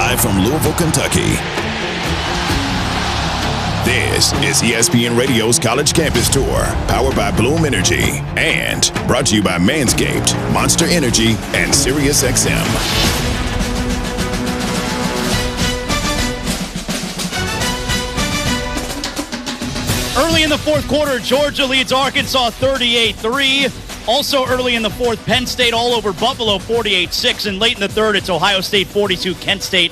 Live from Louisville, Kentucky. This is ESPN Radio's College Campus Tour, powered by Bloom Energy, and brought to you by Manscaped, Monster Energy, and SiriusXM. Early in the fourth quarter, Georgia leads Arkansas 38-3. Also early in the fourth, Penn State all over Buffalo 48-6. And late in the third, it's Ohio State 42, Kent State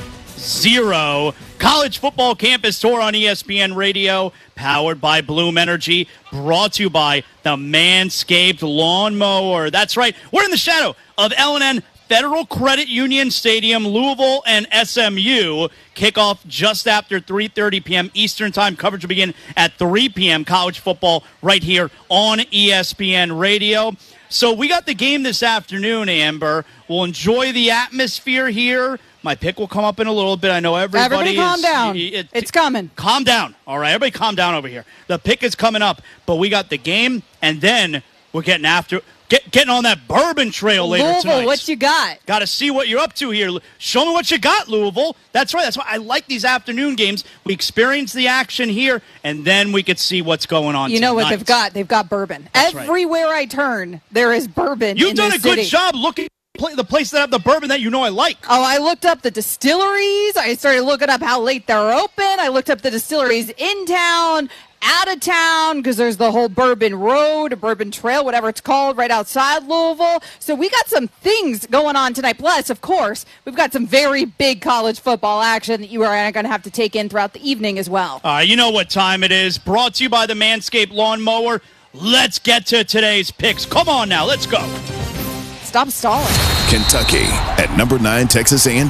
0. College Football Campus Tour on ESPN Radio, powered by Bloom Energy, brought to you by the Manscaped Lawnmower. That's right, we're in the shadow of L&N Federal Credit Union Stadium, Louisville and SMU. Kickoff just after 3:30 p.m. Eastern Time. Coverage will begin at 3 p.m. College football right here on ESPN Radio. So we got the game this afternoon, Amber. We'll enjoy the atmosphere here. My pick will come up in a little bit. I know everybody calm down. It's coming. Calm down. All right, everybody calm down over here. The pick is coming up, but we got the game, and then we're getting after getting on that bourbon trail later Louisville, tonight. what you got? Got to see what you're up to here. Show me what you got, Louisville. That's right. That's why I like these afternoon games. We experience the action here, and then we could see what's going on. You know what they've got? They've got bourbon. That's Everywhere I turn, there is bourbon. You've done a good city. job looking at the place that have the bourbon that you know I like. Oh, I looked up the distilleries. I started looking up how late they're open. I looked up the distilleries in town, out of town, because there's the whole Bourbon Road, Bourbon Trail, whatever it's called, right outside Louisville. So we got some things going on tonight. Plus, of course, we've got some very big college football action that you are going to have to take in throughout the evening as well. You know what time it is. Brought to you by the Manscaped Lawnmower. Let's get to today's picks. Come on now, let's go. Stop stalling. Kentucky at number 9, Texas A&M.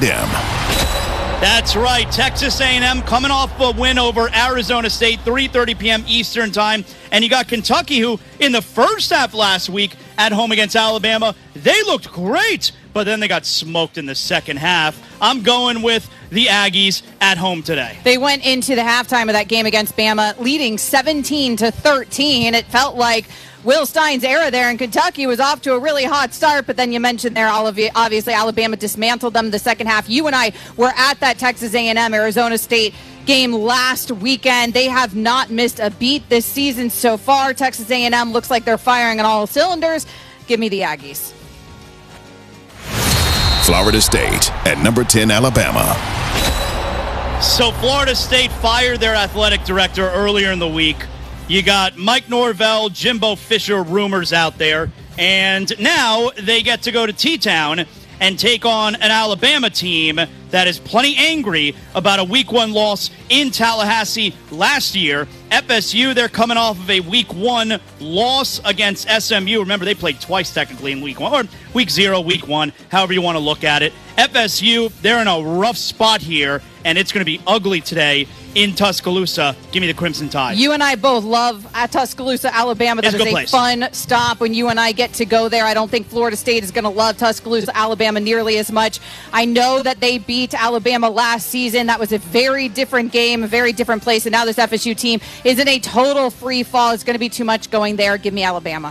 That's right. Texas A&M coming off a win over Arizona State, 3:30 p.m. Eastern Time. And you got Kentucky, who in the first half last week at home against Alabama, they looked great, but then they got smoked in the second half. I'm going with the Aggies at home today. They went into the halftime of that game against Bama, leading 17-13. It felt like Will Stein's era there in Kentucky was off to a really hot start, but then you mentioned there, obviously, Alabama dismantled them the second half. You and I were at that Texas A&M Arizona State game last weekend. They have not missed a beat this season so far. Texas A&M looks like they're firing on all cylinders. Give me the Aggies. Florida State at number 10, Alabama. So Florida State fired their athletic director earlier in the week. You got Mike Norvell, Jimbo Fisher rumors out there, and now they get to go to T-Town and take on an Alabama team that is plenty angry about a Week 1 loss in Tallahassee last year. FSU, they're coming off of a Week 1 loss against SMU. Remember, they played twice technically in Week 1, or Week 0, Week 1, however you want to look at it. FSU, they're in a rough spot here, and it's going to be ugly today in Tuscaloosa. Give me the Crimson Tide. You and I both love Tuscaloosa, Alabama. That is a fun stop when you and I get to go there. I don't think Florida State is going to love Tuscaloosa, Alabama nearly as much. I know that they beat Alabama last season. That was a very different game, a very different place, and now this FSU team is in a total free fall. It's going to be too much going there. Give me Alabama.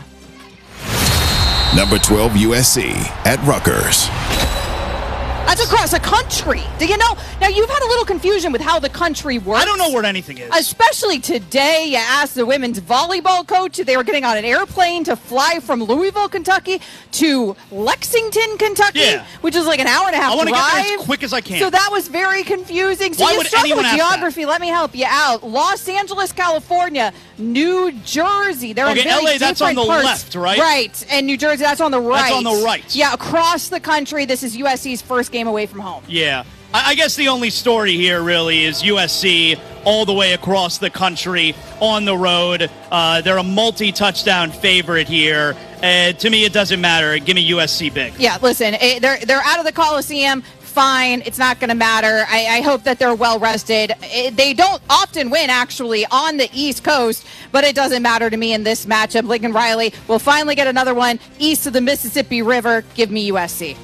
Number 12, USC at Rutgers. That's across the country. Do you know? Now, you've had a little confusion with how the country works. I don't know where anything is. Especially today, you asked the women's volleyball coach if they were getting on an airplane to fly from Louisville, Kentucky to Lexington, Kentucky, which is like an hour and a half drive. I want to get there as quick as I can. So that was very confusing. So Why you would struggle anyone with ask geography. that? Let me help you out. Los Angeles, California, New Jersey. They're in very LA, that's on the parts. left, right? Right. And New Jersey, that's on the right. That's on the right. Yeah, across the country, this is USC's first game away from home. Yeah. I guess the only story here really is USC all the way across the country on the road. They're a multi-touchdown favorite here. To me, it doesn't matter. Give me USC big. Yeah, listen, they're out of the Coliseum. Fine. It's not going to matter. I hope that they're well rested. They don't often win, actually, on the East Coast, but it doesn't matter to me in this matchup. Lincoln Riley will finally get another one east of the Mississippi River. Give me USC.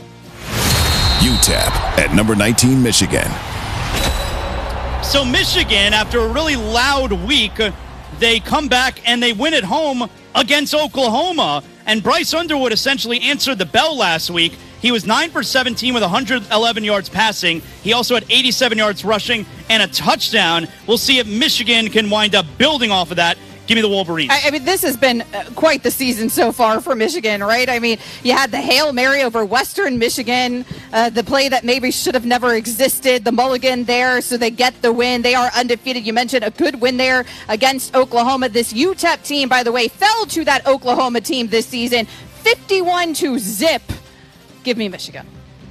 UTEP at number 19, Michigan. So Michigan, after a really loud week, they come back and they win at home against Oklahoma. And Bryce Underwood essentially answered the bell last week. He was 9 for 17 with 111 yards passing. He also had 87 yards rushing and a touchdown. We'll see if Michigan can wind up building off of that. Give me the Wolverines. I mean, this has been quite the season so far for Michigan, right? I mean, you had the Hail Mary over Western Michigan, the play that maybe should have never existed, the mulligan there, so they get the win. They are undefeated. You mentioned a good win there against Oklahoma. This UTEP team, by the way, fell to that Oklahoma team this season, 51-0. Give me Michigan.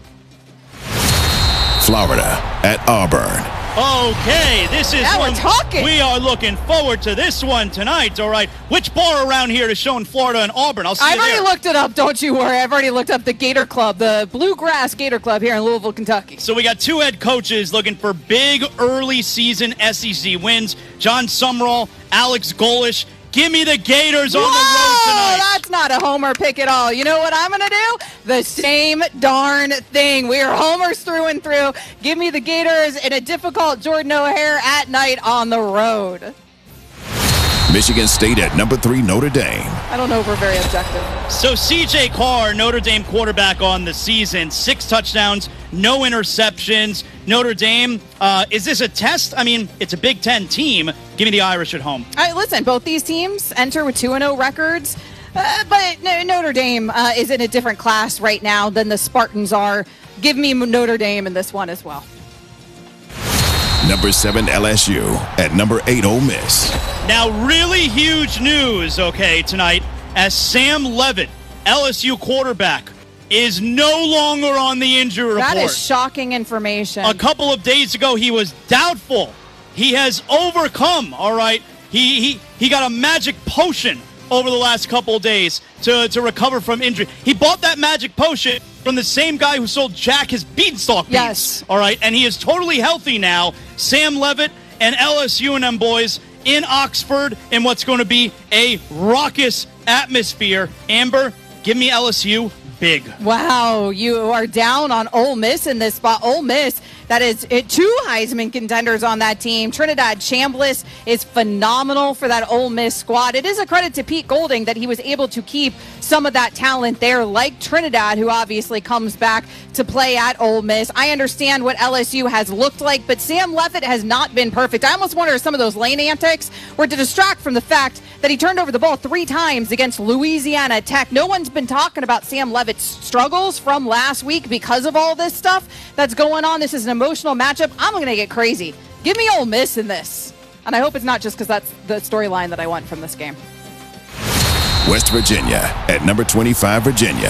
Florida at Auburn. Okay, this is now one we're talking. We are looking forward to this one tonight, all right? Which bar around here is showing Florida and Auburn? I've already looked it up, don't you worry. I've already looked up the Gator Club, the Bluegrass Gator Club here in Louisville, Kentucky. So we got two head coaches looking for big early season SEC wins. John Sumrall, Alex Golesh. Give me the Gators on the road tonight. That's not a homer pick at all. You know what I'm going to do? The same darn thing. We are homers through and through. Give me the Gators in a difficult Jordan O'Hare at night on the road. Michigan State at number 3, Notre Dame. I don't know if we're very objective. So C.J. Carr, Notre Dame quarterback on the season, 6 touchdowns, no interceptions. Notre Dame, is this a test? I mean, it's a Big Ten team. Give me the Irish at home. Listen, both these teams enter with 2-0 records, but Notre Dame is in a different class right now than the Spartans are. Give me Notre Dame in this one as well. Number 7, LSU. At number 8, Ole Miss. Now, really huge news, okay, tonight, as Sam Leavitt, LSU quarterback, is no longer on the injury report. That is shocking information. A couple of days ago, he was doubtful. He has overcome, all right? He got a magic potion over the last couple of days to recover from injury. He bought that magic potion from the same guy who sold Jack his beanstalk beats. Yes. All right, and he is totally healthy now. Sam Leavitt and LSU and them boys in Oxford in what's going to be a raucous atmosphere. Amber, give me LSU big. Wow, you are down on Ole Miss in this spot. Ole Miss, that is 2 Heisman contenders on that team. Trinidad Chambliss is phenomenal for that Ole Miss squad. It is a credit to Pete Golding that he was able to keep some of that talent there, like Trinidad, who obviously comes back to play at Ole Miss. I understand what LSU has looked like, but Sam Leavitt has not been perfect. I almost wonder if some of those lane antics were to distract from the fact that he turned over the ball 3 times against Louisiana Tech. No one's been talking about Sam Leavitt's struggles from last week because of all this stuff that's going on. This is an emotional matchup. I'm going to get crazy. Give me Ole Miss in this. And I hope it's not just because that's the storyline that I want from this game. West Virginia at number 25, Virginia.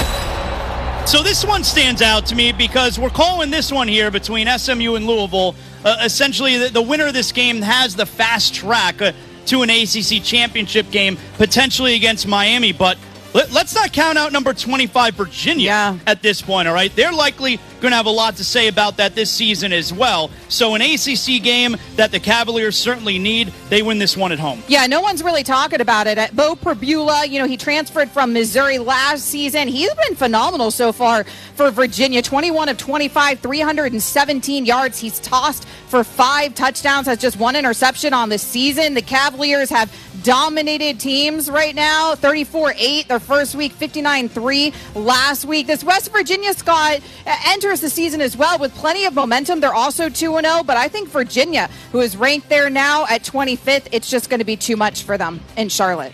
So this one stands out to me because we're calling this one here between SMU and Louisville. Essentially, the winner of this game has the fast track to an ACC championship game, potentially against Miami. But let's not count out number 25 Virginia at this point, all right? They're likely going to have a lot to say about that this season as well. So an ACC game that the Cavaliers certainly need, they win this one at home. Yeah, no one's really talking about it. Bo Perbula, he transferred from Missouri last season. He's been phenomenal so far for Virginia. 21 of 25, 317 yards. He's tossed for 5 touchdowns, has just 1 interception on the season. The Cavaliers have dominated teams right now, 34-8 their first week, 59-3 last week. This West Virginia squad enters the season as well with plenty of momentum. They're also 2-0, but I think Virginia, who is ranked there now at 25th, it's just going to be too much for them in Charlotte.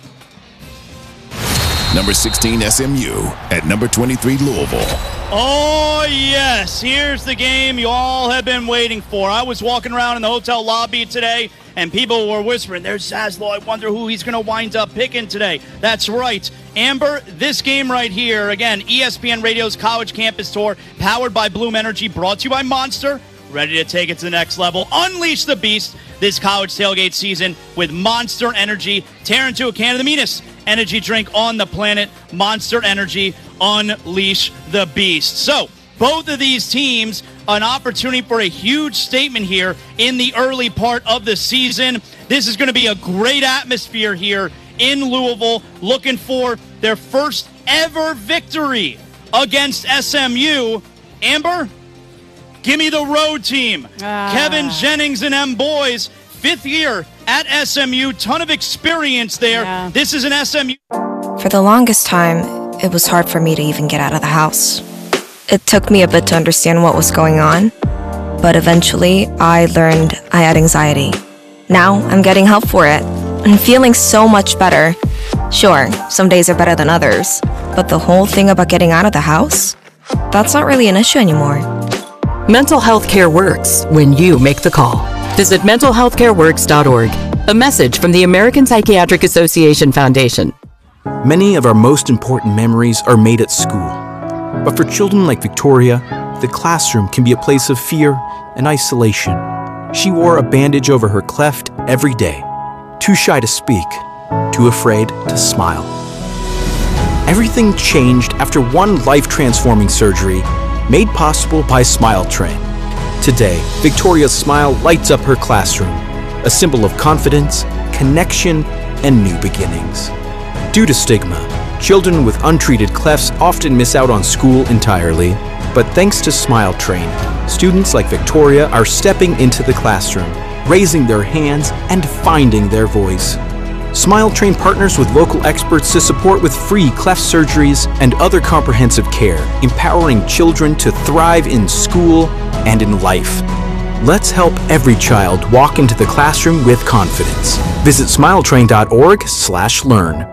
Number 16, SMU. At number 23, Louisville. Oh, yes. Here's the game you all have been waiting for. I was walking around in the hotel lobby today, and people were whispering, there's Zaslow. I wonder who he's going to wind up picking today. That's right. Amber, this game right here, again, ESPN Radio's College Campus Tour, powered by Bloom Energy, brought to you by Monster. Ready to take it to the next level. Unleash the beast this college tailgate season with Monster Energy. Tear into a can of the meanest energy drink on the planet. Monster Energy, unleash the beast. So, both of these teams, an opportunity for a huge statement here in the early part of the season. This is going to be a great atmosphere here in Louisville, looking for their first ever victory against SMU. Amber, give me the road team. Kevin Jennings and them boys, 5th year at SMU, ton of experience there. Yeah. This is an SMU. For the longest time, it was hard for me to even get out of the house. It took me a bit to understand what was going on, but eventually I learned I had anxiety. Now I'm getting help for it and feeling so much better. Sure, some days are better than others, but the whole thing about getting out of the house, that's not really an issue anymore. Mental health care works when you make the call. Visit mentalhealthcareworks.org. A message from the American Psychiatric Association Foundation. Many of our most important memories are made at school. But for children like Victoria, the classroom can be a place of fear and isolation. She wore a bandage over her cleft every day, too shy to speak, too afraid to smile. Everything changed after one life-transforming surgery made possible by Smile Train. Today, Victoria's smile lights up her classroom, a symbol of confidence, connection, and new beginnings. Due to stigma, children with untreated clefts often miss out on school entirely, but thanks to Smile Train, students like Victoria are stepping into the classroom, raising their hands, and finding their voice. Smile Train partners with local experts to support with free cleft surgeries and other comprehensive care, empowering children to thrive in school and in life. Let's help every child walk into the classroom with confidence. Visit smiletrain.org/learn.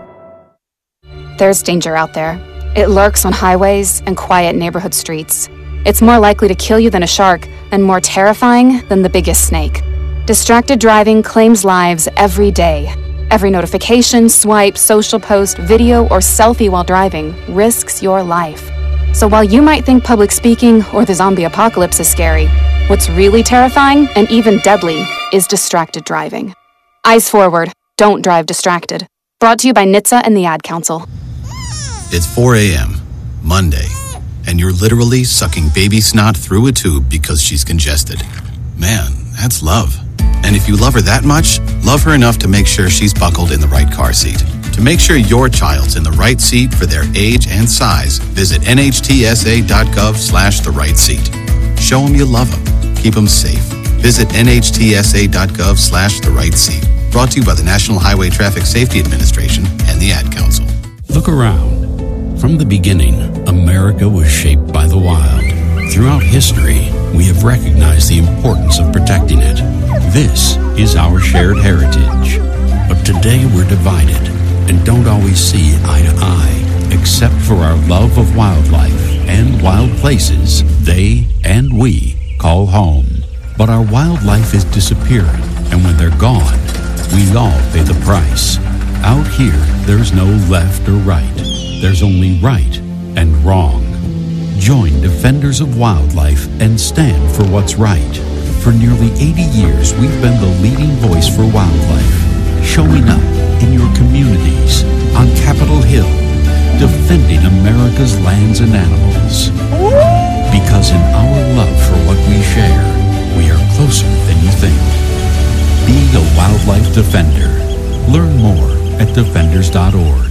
There's danger out there. It lurks on highways and quiet neighborhood streets. It's more likely to kill you than a shark and more terrifying than the biggest snake. Distracted driving claims lives every day. Every notification, swipe, social post, video, or selfie while driving risks your life. So while you might think public speaking or the zombie apocalypse is scary, what's really terrifying and even deadly is distracted driving. Eyes forward, don't drive distracted. Brought to you by NHTSA and the Ad Council. It's 4 a.m., Monday, and you're literally sucking baby snot through a tube because she's congested. Man, that's love. And if you love her that much, love her enough to make sure she's buckled in the right car seat. To make sure your child's in the right seat for their age and size, visit nhtsa.gov/the right seat. Show them you love them. Keep them safe. Visit nhtsa.gov/the right seat. Brought to you by the National Highway Traffic Safety Administration and the Ad Council. Look around. From the beginning, America was shaped by the wild. Throughout history, we have recognized the importance of protecting it. This is our shared heritage. But today we're divided and don't always see eye to eye, except for our love of wildlife and wild places they and we call home. But our wildlife is disappearing, and when they're gone, we all pay the price. Out here, there's no left or right. There's only right and wrong. Join Defenders of Wildlife and stand for what's right. For nearly 80 years, we've been the leading voice for wildlife, showing up in your communities, on Capitol Hill, defending America's lands and animals. Because in our love for what we share, we are closer than you think. Be a wildlife defender. Learn more at defenders.org.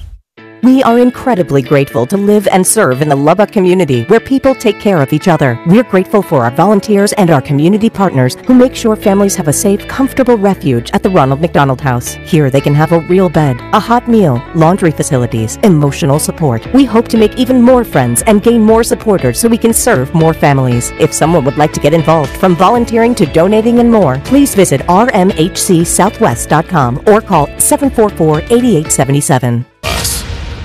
We are incredibly grateful to live and serve in the Lubbock community where people take care of each other. We're grateful for our volunteers and our community partners who make sure families have a safe, comfortable refuge at the Ronald McDonald House. Here they can have a real bed, a hot meal, laundry facilities, emotional support. We hope to make even more friends and gain more supporters so we can serve more families. If someone would like to get involved, from volunteering to donating and more, please visit rmhcsouthwest.com or call 744-8877.